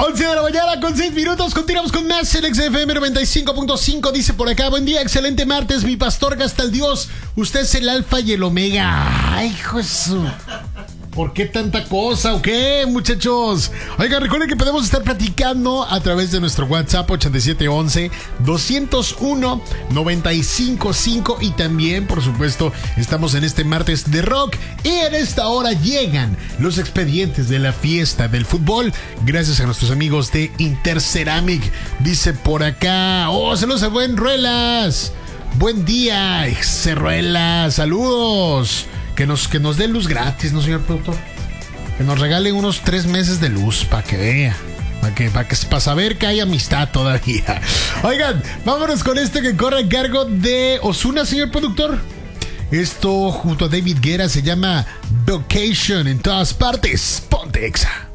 11 de la mañana con 6 minutos. Continuamos con más en XFM 95.5. Dice por acá: buen día, excelente martes. Mi pastor gasta el Dios. Usted es el alfa y el omega. Ay, hijo de su... ¿Por qué tanta cosa o qué, muchachos? Oigan, recuerden que podemos estar platicando a través de nuestro WhatsApp 8711-201-955. Y también, por supuesto, estamos en este martes de rock. Y en esta hora llegan los expedientes de la fiesta del fútbol. Gracias a nuestros amigos de Interceramic. Dice por acá: oh, saludos a Buen Ruelas. Buen día, Cerruelas. Saludos. Que nos dé luz gratis, ¿no, señor productor? Que nos regalen unos 3 meses de luz para que vea. Para saber que hay amistad todavía. Oigan, vámonos con este que corre a cargo de Ozuna, señor productor. Esto junto a David Guetta se llama Vacation en todas partes. Ponte Exa.